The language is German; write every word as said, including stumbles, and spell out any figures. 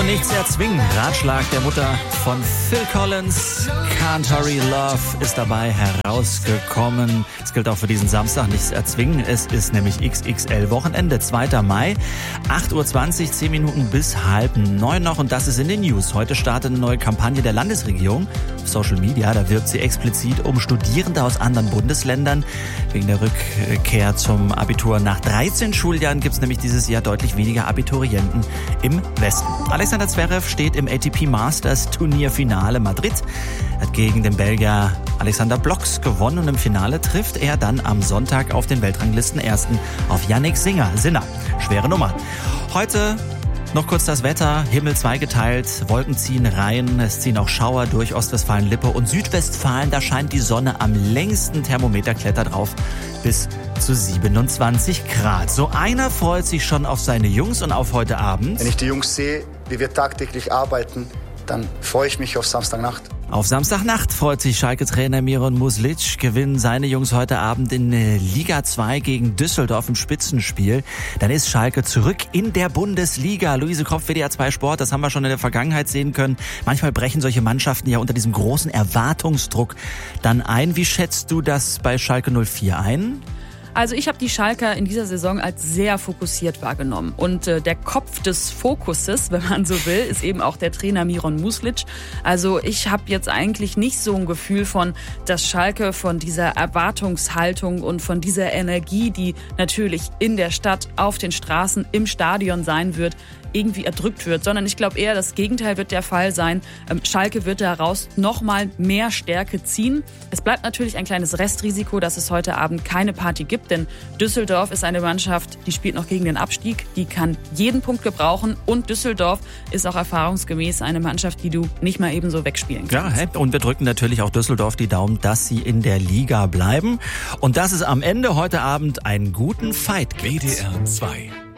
nichts erzwingen. Ratschlag der Mutter von Phil Collins. Can't Hurry Love ist dabei herausgekommen. Es gilt auch für diesen Samstag, nichts erzwingen. Es ist nämlich X X L-Wochenende, zweiter Mai, acht Uhr zwanzig, zehn Minuten bis halb neun noch. Und das ist in den News. Heute startet eine neue Kampagne der Landesregierung auf Social Media. Da wirbt sie explizit um Studierende aus anderen Bundesländern. Wegen der Rückkehr zum Abitur nach dreizehn Schuljahren gibt es nämlich dieses Jahr deutlich weniger Abiturienten im Westen. Alexander Zverev steht im A T P Masters Turnierfinale Madrid. Er hat gegen den Belgier Alexander Blocks gewonnen und im Finale trifft er dann am Sonntag auf den Weltranglistenersten auf Jannik Sinner. Sinner. Schwere Nummer. Heute noch kurz das Wetter, Himmel zweigeteilt, Wolken ziehen rein, es ziehen auch Schauer durch Ostwestfalen-Lippe und Südwestfalen, da scheint die Sonne am längsten, Thermometer klettert drauf bis zu siebenundzwanzig Grad. So einer freut sich schon auf seine Jungs und auf heute Abend. Wenn ich die Jungs sehe, wie wir tagtäglich arbeiten, dann freue ich mich auf Samstagnacht. Auf Samstagnacht freut sich Schalke-Trainer Miron Muslic. Gewinnen seine Jungs heute Abend in Liga zwei gegen Düsseldorf im Spitzenspiel. Dann ist Schalke zurück in der Bundesliga. Luise Kropf, W D R zwei Sport, das haben wir schon in der Vergangenheit sehen können. Manchmal brechen solche Mannschaften ja unter diesem großen Erwartungsdruck dann ein. Wie schätzt du das bei Schalke null vier ein? Also ich habe die Schalker in dieser Saison als sehr fokussiert wahrgenommen. Und äh, der Kopf des Fokuses, wenn man so will, ist eben auch der Trainer Miron Muslic. Also ich habe jetzt eigentlich nicht so ein Gefühl von, dass Schalke von dieser Erwartungshaltung und von dieser Energie, die natürlich in der Stadt, auf den Straßen, im Stadion sein wird, irgendwie erdrückt wird, sondern ich glaube eher, das Gegenteil wird der Fall sein. Ähm, Schalke wird daraus nochmal mehr Stärke ziehen. Es bleibt natürlich ein kleines Restrisiko, dass es heute Abend keine Party gibt, denn Düsseldorf ist eine Mannschaft, die spielt noch gegen den Abstieg, die kann jeden Punkt gebrauchen und Düsseldorf ist auch erfahrungsgemäß eine Mannschaft, die du nicht mal ebenso wegspielen kannst. Ja, und wir drücken natürlich auch Düsseldorf die Daumen, dass sie in der Liga bleiben und dass es am Ende heute Abend einen guten Fight gibt. W D R zwei